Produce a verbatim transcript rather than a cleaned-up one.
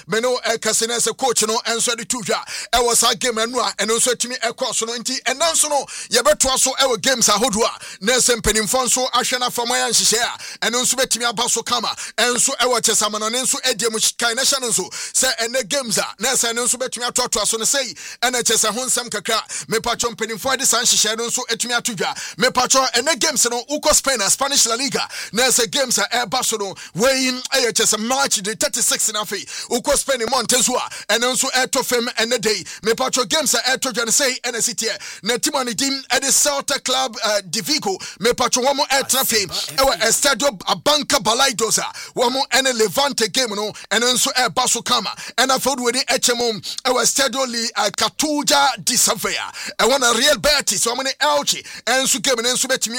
Meno e kasene se coach no enso de tuja e was a game enu a eno nso atimi e cross no nti enanso no ye beto so e games ahodo a na se mpanimfo nso ahwe na fama ya nhihye a eno nso betimi aba so kama enso e wo chesamano ne nso ediem kai na hye nso se ene games a na se eno nso betimi atoto so ne sei ena chese ho nsem kakra me pacho mpanimfo de san nhihye no nso etimi atodwa me pacho ene games no uko Spain Spanish La Liga na se games a e ba so no wey e chese match de thirty-six na fe uko Spain Montezua and also Eto Fem and the day. Me patro games are Eto Janse and a city. Netimani dim at the Celta Club uh, Divico. Me patro one more Etra Fame. Our Estadio Abanca Balaidosa. One more and a Levante game no and also a Basso Kama. And I thought with the H M O our Estadio Li Catuja di Savea. I want a real Betty so many Elchi and so game and so bet me